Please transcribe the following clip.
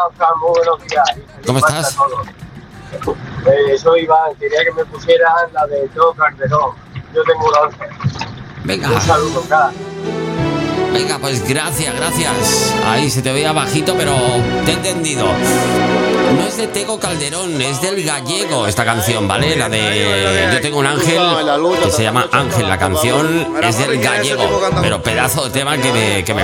Oscar, muy buenos días. ¿Cómo estás? Soy Iván, quería que me pusieran la de Todo Calderón. Yo tengo un ángel. Venga. Un saludo, cara. Venga, pues gracias. Ahí se te veía bajito, pero te he entendido. No es de Tego Calderón, es del Gallego esta canción, ¿vale? La de Yo tengo un ángel, que se llama Ángel. La canción es del Gallego, pero pedazo de tema que me